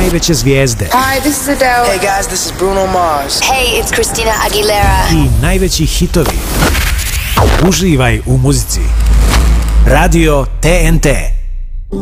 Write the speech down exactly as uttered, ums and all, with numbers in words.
najveće zvijezde. Hi, this is Adele. Hey guys, this is Bruno Mars. Hey, it's Christina Aguilera. I najveći hitovi. Uživaj u muzici. Radio T N T.